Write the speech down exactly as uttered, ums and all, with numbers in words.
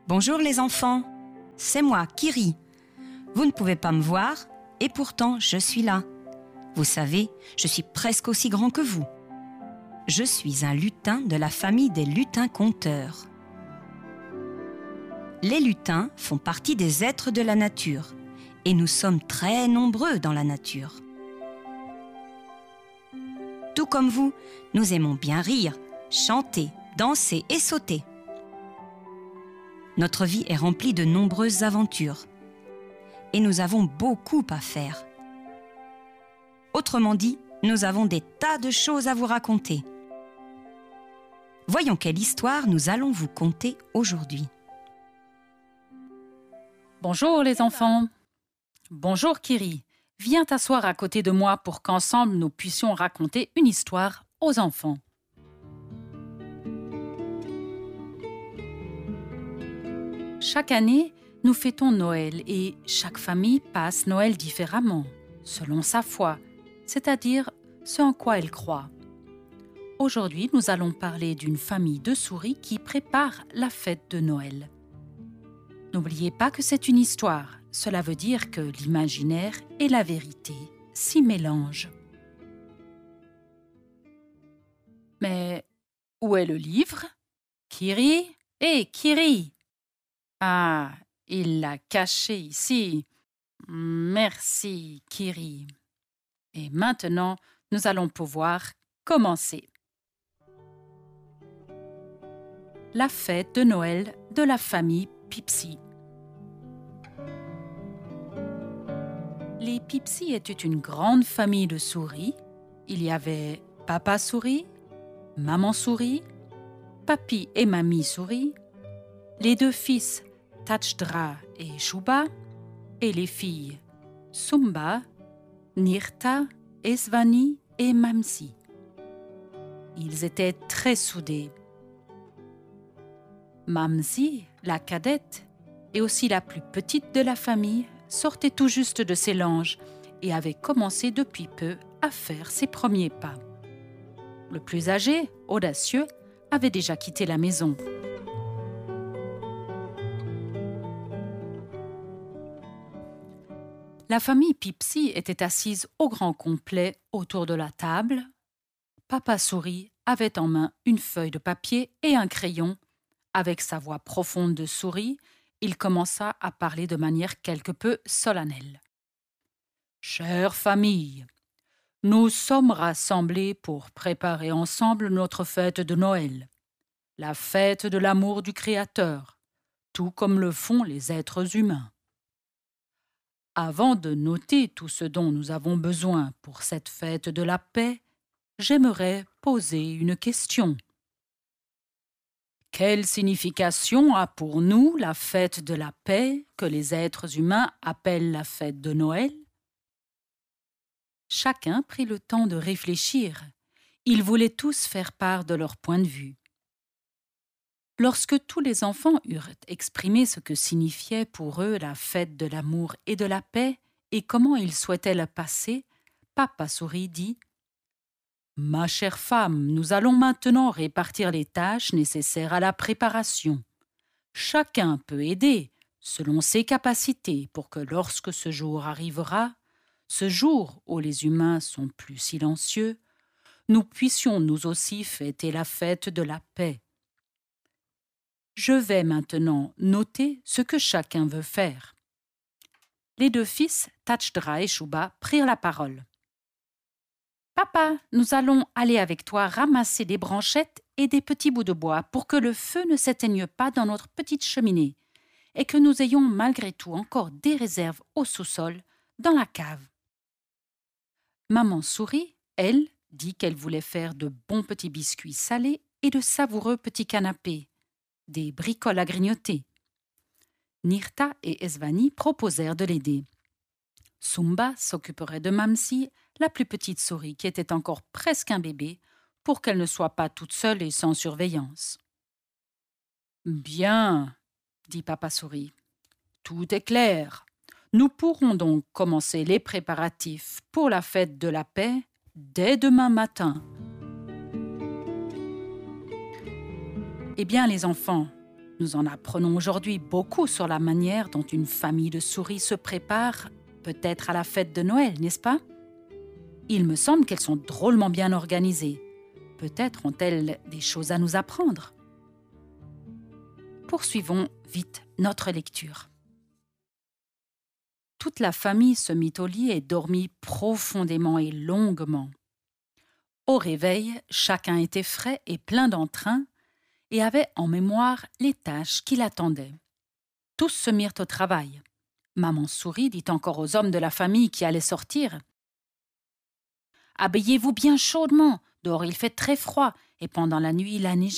Bonjour les enfants, c'est moi, Kiri. Vous ne pouvez pas me voir et pourtant je suis là. Vous savez, je suis presque aussi grand que vous. Je suis un lutin de la famille des lutins-conteurs. Les lutins font partie des êtres de la nature et nous sommes très nombreux dans la nature. Tout comme vous, nous aimons bien rire, chanter, danser et sauter. Notre vie est remplie de nombreuses aventures et nous avons beaucoup à faire. Autrement dit, nous avons des tas de choses à vous raconter. Voyons quelle histoire nous allons vous conter aujourd'hui. Bonjour les enfants. Bonjour Kiri. Viens t'asseoir à côté de moi pour qu'ensemble nous puissions raconter une histoire aux enfants. Chaque année, nous fêtons Noël et chaque famille passe Noël différemment, selon sa foi, c'est-à-dire ce en quoi elle croit. Aujourd'hui, nous allons parler d'une famille de souris qui prépare la fête de Noël. N'oubliez pas que c'est une histoire. Cela veut dire que l'imaginaire et la vérité s'y mélangent. Mais où est le livre? Kiri? Hé, Kiri! Ah, il l'a caché ici. Merci, Kiri. Et maintenant, nous allons pouvoir commencer. La fête de Noël de la famille Pipsy. Les Pipsy étaient une grande famille de souris. Il y avait papa souris, maman souris, papi et mamie souris, les deux fils Tachdra et Shuba, et les filles Sumba, Nirta, Esvani et Mamsi. Ils étaient très soudés. Mamsi, la cadette, et aussi la plus petite de la famille, sortait tout juste de ses langes et avait commencé depuis peu à faire ses premiers pas. Le plus âgé, audacieux, avait déjà quitté la maison. La famille Pipsy était assise au grand complet autour de la table. Papa souris avait en main une feuille de papier et un crayon. Avec sa voix profonde de souris, il commença à parler de manière quelque peu solennelle. « Chère famille, nous sommes rassemblés pour préparer ensemble notre fête de Noël, la fête de l'amour du Créateur, tout comme le font les êtres humains. Avant de noter tout ce dont nous avons besoin pour cette fête de la paix, j'aimerais poser une question. Quelle signification a pour nous la fête de la paix que les êtres humains appellent la fête de Noël? » Chacun prit le temps de réfléchir. Ils voulaient tous faire part de leur point de vue. Lorsque tous les enfants eurent exprimé ce que signifiait pour eux la fête de l'amour et de la paix et comment ils souhaitaient la passer, Papa Souris dit « Ma chère femme, nous allons maintenant répartir les tâches nécessaires à la préparation. Chacun peut aider, selon ses capacités, pour que lorsque ce jour arrivera, ce jour où les humains sont plus silencieux, nous puissions nous aussi fêter la fête de la paix. Je vais maintenant noter ce que chacun veut faire. » Les deux fils, Tachdra et Shuba, prirent la parole. « Papa, nous allons aller avec toi ramasser des branchettes et des petits bouts de bois pour que le feu ne s'éteigne pas dans notre petite cheminée et que nous ayons malgré tout encore des réserves au sous-sol, dans la cave. » Maman souris, elle, dit qu'elle voulait faire de bons petits biscuits salés et de savoureux petits canapés, des bricoles à grignoter. Nirta et Esvani proposèrent de l'aider. Sumba s'occuperait de Mamsi, la plus petite souris qui était encore presque un bébé, pour qu'elle ne soit pas toute seule et sans surveillance. « Bien, » dit Papa Souris, « tout est clair. Nous pourrons donc commencer les préparatifs pour la fête de la paix dès demain matin. » Eh bien, les enfants, Nous en apprenons aujourd'hui beaucoup sur la manière dont une famille de souris se prépare, peut-être à la fête de Noël, n'est-ce pas? Il me semble qu'elles sont drôlement bien organisées. Peut-être ont-elles des choses à nous apprendre. Poursuivons vite notre lecture. Toute la famille se mit au lit et dormit profondément et longuement. Au réveil, chacun était frais et plein d'entrain et avait en mémoire les tâches qui l'attendaient. Tous se mirent au travail. Maman Souris dit encore aux hommes de la famille qui allaient sortir: « Habillez-vous bien chaudement, dehors il fait très froid et pendant la nuit il a neigé. »